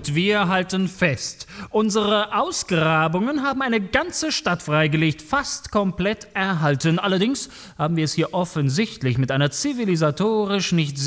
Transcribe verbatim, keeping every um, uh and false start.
Gut, wir halten fest. Unsere Ausgrabungen haben eine ganze Stadt freigelegt, fast komplett erhalten. Allerdings haben wir es hier offensichtlich mit einer zivilisatorisch nicht